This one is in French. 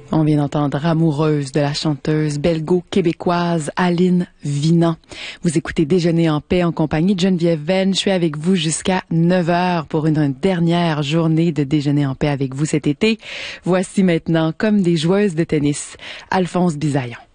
On vient d'entendre Amoureuse de la chanteuse belgo-québécoise Aline Vinant. Vous écoutez Déjeuner en paix en compagnie de Geneviève Venn. Je suis avec vous jusqu'à 9 heures pour une dernière journée de Déjeuner en paix avec vous cet été. Voici maintenant, comme des joueuses de tennis, Alphonse Bisaillon.